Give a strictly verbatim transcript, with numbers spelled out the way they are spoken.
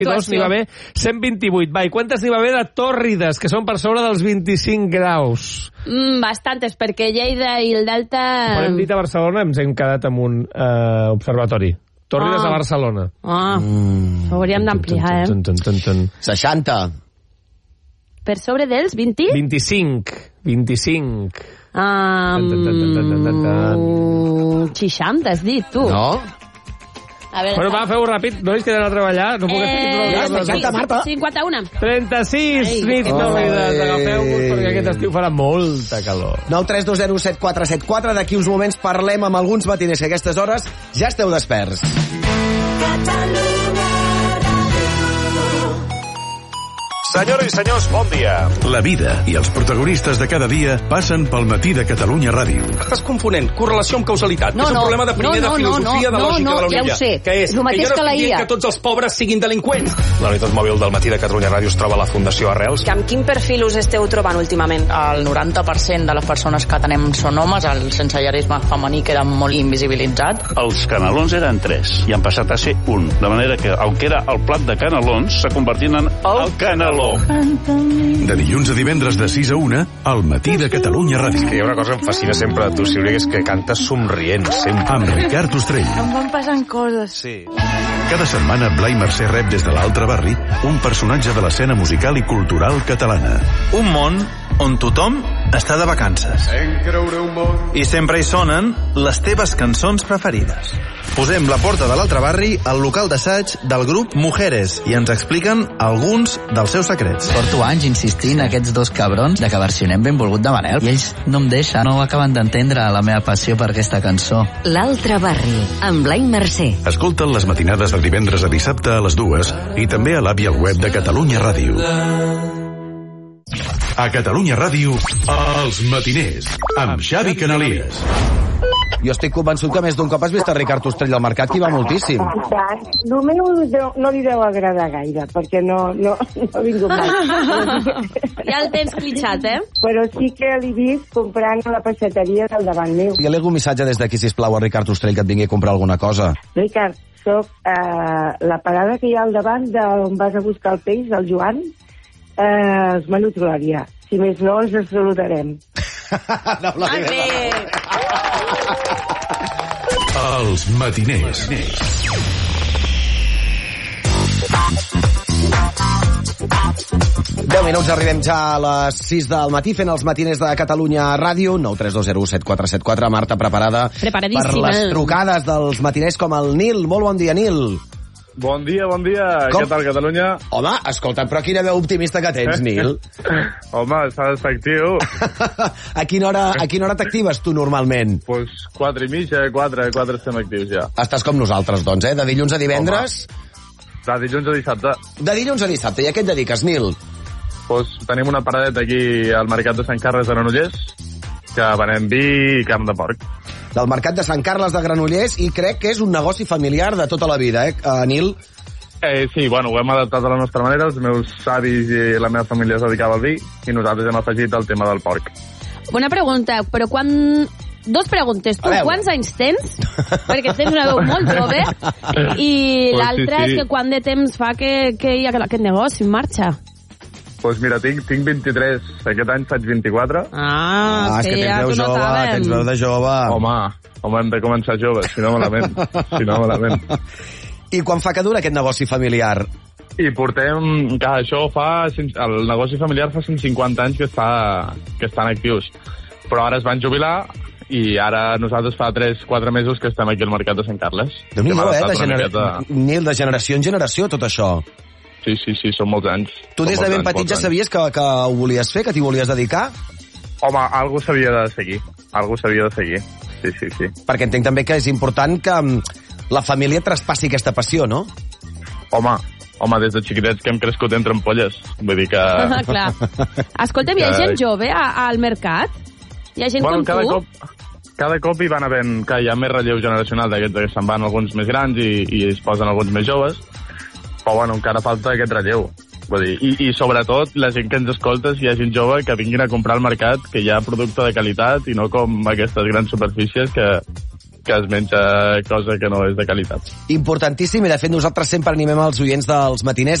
dos n'hi va haver cent vint-i-vuit. Va, i quantes n'hi va haver de tòrrides, que són per sobre dels vint-i-cinc graus? Mm, bastantes, perquè Lleida i el Delta... Quan hem dit a Barcelona ens hem quedat amb un eh, observatori. Tòrrides Ah. a Barcelona. Ah, Mm. ho hauríem d'ampliar, eh? Tun, tun, tun, tun. seixanta. Per sobre dels vint? vint-i-cinc. vint-i-cinc. Um, Tan, tan, tan, tan, tan, tan. seixanta, has dit, tu. No? A veure, Bueno, va, feu-ho ràpid. No és que he d'anar a treballar. No puc Eh, fer seixanta, Marta. cinquanta-un. trenta-sis Ei. nits tòrrides. Ai. Agafeu-vos perquè aquest estiu farà molta calor. nou tres dos zero set quatre set quatre. D'aquí uns moments parlem amb alguns matiners que a aquestes hores ja esteu desperts. Senyores i senyors, bon dia. La vida i els protagonistes de cada dia passen pel matí de Catalunya Ràdio. Estàs confonent correlació amb causalitat. No, és un no, problema de primer no, no, de filosofia no, de no, lògica no, de la ja ho Olivia. sé. Que és, Lo mateix que jo no que la estic I A. dient que tots els pobres siguin delinqüents. La unitat mòbil del matí de Catalunya Ràdio es troba a la Fundació Arrels. Amb quin perfil us esteu trobant últimament? El noranta per cent de les persones que atenem són homes, el sensellarisme femení queda molt invisibilitzat. Els canelons eren tres i han passat a ser un, de manera que el que era el plat de canelons s'ha convertit en el caneló. De dilluns a divendres de sis a una, al matí de Catalunya Ràdio. Hi ha una cosa que em fascina sempre de tu, Sílvia, que és que cantes somrient, sempre. Amb Ricard Ostrell. Em van passant coses. Sí. Cada setmana Blai Mercè rep des de l'altre barri un personatge de l'escena musical i cultural catalana. Un món on tothom està de vacances. I sempre hi sonen les teves cançons preferides. Posem la porta de l'altre barri al local d'assaig del grup Mujeres i ens expliquen alguns dels seus secrets. Porto anys insistint a aquests dos cabrons de que versionem Benvolgut de Manel i ells no em deixen, no acaben d'entendre la meva passió per aquesta cançó. L'altre barri, amb Blai Mercè. Escolta'n les matinades de divendres a dissabte a les dues i també a l'app i al web de Catalunya Ràdio. A Catalunya Ràdio, Els Matiners, amb Xavi Canalies. Jo estic convençut que més d'un cop has vist a Ricard Ostrell al mercat, que hi va moltíssim. El meu no li deu agradar gaire, perquè no, no, no ha vingut mai. Ja el tens clitxat, eh? Però sí que l'he vist comprant a la peixateria del davant meu. I algun missatge des d'aquí, sisplau, a Ricard Ostrell, que et vingui a comprar alguna cosa. Ricard, soc eh, la parada que hi ha al davant d'on vas a buscar el peix, el Joan, eh, els Menut Glòria. Si més no, ens saludarem. No, la Els Matiners. deu minuts, arribem ja a les sis del matí fent els matiners de Catalunya Ràdio. Nou tres dos zero set quatre set quatre. Marta, preparada per les trucades dels matiners com el Nil. Molt bon dia, Nil. Bon dia, bon dia. Com? Què tal, Catalunya? Home, escolta, però quina veu optimista que tens, Nil. Home, s'ha d'estar actiu. A quina hora, a quina hora t'actives tu normalment? Doncs pues quatre i mitja, quatre, quatre estem actius ja. Estàs com nosaltres, doncs, eh? De dilluns a divendres? Home, de dilluns a dissabte. De dilluns a dissabte. I a què et dediques, Nil? Doncs pues tenim una paradeta aquí al Mercat de Sant Carles de Granollers, que venem vi i carn de porc. Del Mercat de Sant Carles de Granollers, i crec que és un negoci familiar de tota la vida, eh, Nil? Eh, sí, bueno, ho hem adaptat a la nostra manera. Els meus avis i la meva família es dedicava al vi i nosaltres hem afegit el tema del porc. Una pregunta, però quan... Dos preguntes. Tu quants anys tens? Perquè tens una veu molt jove. I Pues l'altra sí, sí. és que quant de temps fa que, que hi ha aquest negoci en marxa? Doncs pues mira, tinc, tinc vint-i-tres. Aquest any faig vint-i-quatre. Ah, Ah, és que ja tens veu t'ho jove, notàvem. tens veu de jove. Home, home, hem de començar joves, si no malament. Si no malament. I quan fa que dura aquest negoci familiar? I portem, que això fa, el negoci familiar fa cent cinquanta anys que, està, que estan actius. Però ara es van jubilar i ara nosaltres fa tres quatre mesos que estem aquí al Mercat de Sant Carles. Déu-n'hi-do, eh? De, genera... miqueta... Nil, de generació en generació, tot això. Sí, sí, sí, són molts anys. Tu des de ben petit ja sabies que, que ho volies fer, que t'hi volies dedicar? Home, algú s'havia de seguir. Algú s'havia de seguir. Sí, sí, sí. Perquè entenc també que és important que la família traspassi aquesta passió, no? Home, home, des de xiquitets que hem crescut entre ampolles. Vull dir que... Clar. Escolta'm, hi ha gent jove a, al mercat? Hi ha gent bueno, com cada tu? Cop, cada cop hi van havent, que hi ha més relleu generacional d'aquests, que se'n van alguns més grans i, i es posen alguns més joves, però bueno, encara falta aquest relleu. Vull dir, i, i sobretot la gent que ens escolta, si hi ha gent jove que vinguin a comprar al mercat, que hi ha producte de qualitat i no com aquestes grans superfícies que, que es menja cosa que no és de qualitat. Importantíssim, i de fet nosaltres sempre animem els oients dels matiners